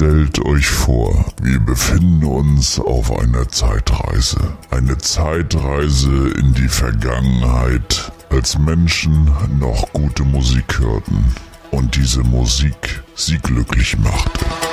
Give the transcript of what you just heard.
Stellt euch vor, wir befinden uns auf einer Zeitreise. Eine Zeitreise in die Vergangenheit, als Menschen noch gute Musik hörten und diese Musik sie glücklich machte.